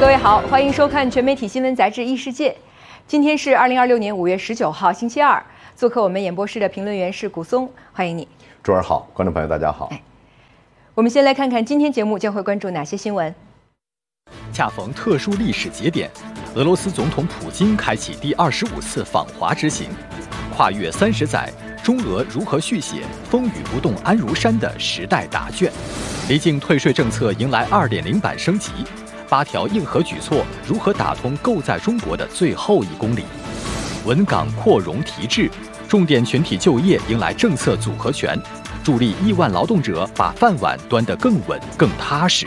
位好，欢迎收看全媒体新闻杂志《异世界》。今天是2026年5月19号，星期二。做客我们演播室的评论员是古松，欢迎你。 周儿好，观众朋友大家好。 我们先来看看今天节目将会关注哪些新闻。 恰逢特殊历史节点，俄罗斯总统普京开启第25次访华之行，跨越30载，中俄如何续写风雨不动安如山的时代答卷？离境退税政策迎来2.0版升级，8条硬核举措如何打通构在中国的最后1公里？稳岗扩容提质，重点群体就业迎来政策组合拳，助力亿万劳动者把饭碗端得更稳更踏实。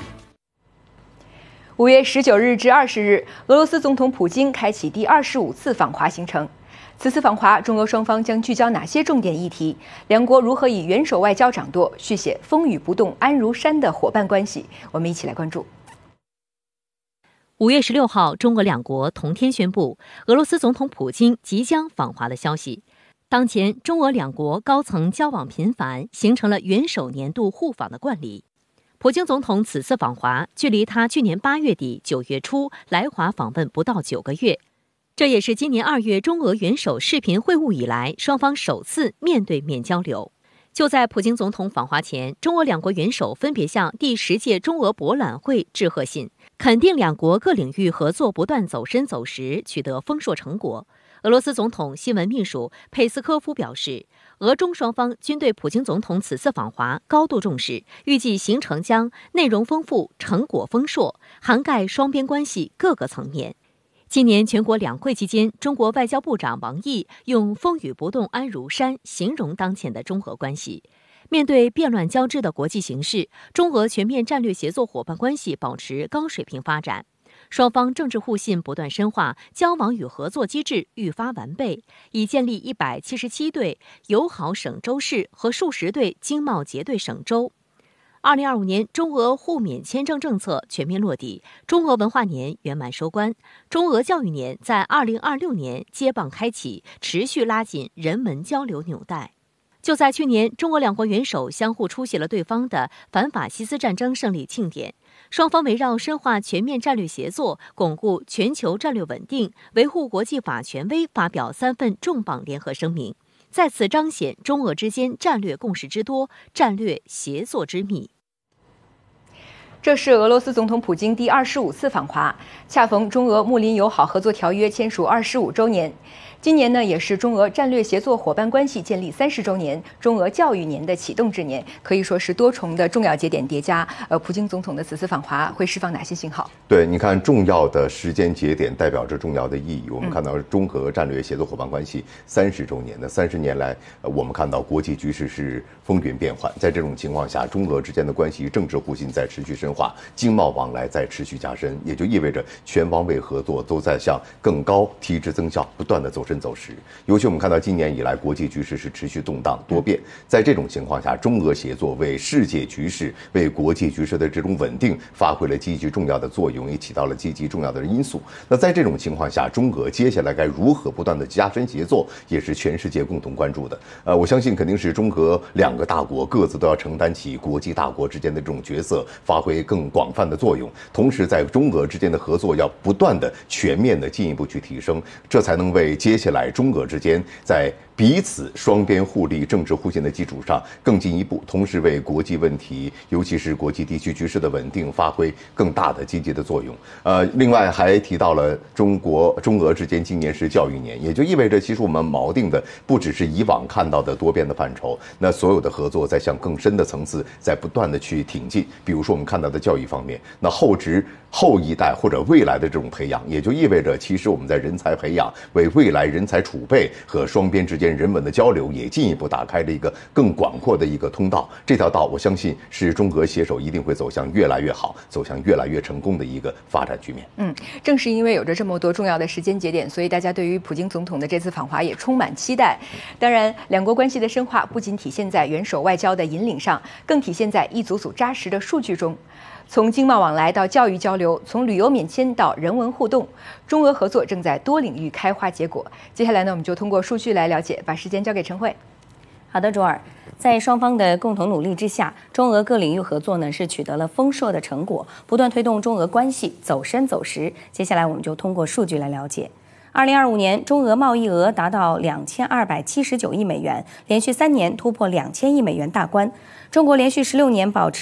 5月19日至20日，俄罗斯总统普京开启第25次访华行程。此次访华，中俄双方将聚焦哪些重点议题？两国如何以元首外交掌舵，续写风雨不动安如山的伙伴关系？我们一起来关注。 5月16号，中俄两国同天宣布，俄罗斯总统普京即将访华的消息。当前，中俄两国高层交往频繁，形成了元首年度互访的惯例。普京总统此次访华，距离他去年8月底、9月初来华访问不到9个月，这也是今年2月中俄元首视频会晤以来，双方首次面对面交流。就在普京总统访华前，中俄两国元首分别向第10届中俄博览会致贺信，肯定两国各领域合作不断走深走实，取得丰硕成果。俄罗斯总统新闻秘书佩斯科夫表示，俄中双方均对普京总统此次访华高度重视，预计行程将内容丰富、成果丰硕，涵盖双边关系各个层面。今年全国两会期间，中国外交部长王毅用风雨不动安如山形容当前的中俄关系。面对变乱交织的国际形势，中俄全面战略协作伙伴关系保持高水平发展，双方政治互信不断深化，交往与合作机制愈发完备，已建立177对友好省州市和数十对经贸结对省州。2025年，中俄互免签证政策全面落地，中俄文化年圆满收官，中俄教育年在2026年接棒开启，持续拉紧人文交流纽带。就在去年，中俄两国元首相互出席了对方的反法西斯战争胜利庆典，双方围绕深化全面战略协作、巩固全球战略稳定、维护国际法权威发表3份重磅联合声明，再次彰显中俄之间战略共识之多、战略协作之密。 这是俄罗斯总统普京第25次访华，恰逢中俄睦邻友好合作条约签署25周年。今年呢，也是中俄战略协作伙伴关系建立30周年、中俄教育年的启动之年，可以说是多重的重要节点叠加。普京总统的此次访华会释放哪些信号？ 对，你看，重要的时间节点代表着重要的意义。我们看到中俄战略协作伙伴关系30周年，那30年来，我们看到国际局势是风云变幻。在这种情况下，中俄之间的关系政治互信在持续深化，经贸往来在持续加深，也就意味着全方位合作都在向更高提质增效不断的走深走实。尤其我们看到今年以来国际局势是持续动荡多变，在这种情况下，中俄协作为世界局势、为国际局势的这种稳定发挥了积极重要的作用，也起到了积极重要的因素。那在这种情况下，中俄接下来该如何不断的加深协作，也是全世界共同关注的。我相信肯定是中俄2个大国各自都要承担起国际大国之间的这种角色，发挥更广泛的作用。同时，在中俄之间的合作要不断的全面的进一步去提升，这才能为接下来中俄之间在彼此双边互利、政治互信的基础上更进一步，同时为国际问题，尤其是国际地区局势的稳定发挥更大的积极的作用。另外还提到了中俄之间今年是教育年，也就意味着其实我们锚定的不只是以往看到的多边的范畴，那所有的合作在向更深的层次在不断的去挺进。比如说我们看到的教育方面，那后一代或者未来的这种培养，也就意味着其实我们在人才培养、为未来人才储备和双边之间人文的交流，也进一步打开了一个更广阔的一个通道。这条道，我相信是中俄携手一定会走向越来越好、走向越来越成功的一个发展局面。 正是因为有着这么多重要的时间节点，所以大家对于普京总统的这次访华也充满期待。当然，两国关系的深化不仅体现在元首外交的引领上，更体现在一组组扎实的数据中。从经贸往来到教育交流，从旅游免签到人文互动，中俄合作正在多领域开花结果。接下来呢，我们就通过数据来了解，把时间交给陈慧。 好的，卓尔。 在双方的共同努力之下，中俄各领域合作呢是取得了丰硕的成果，不断推动中俄关系走深走实。接下来我们就通过数据来了解。2025年，中俄贸易额达到2279亿美元，连续3年突破2000亿美元大关。中国连续16年保持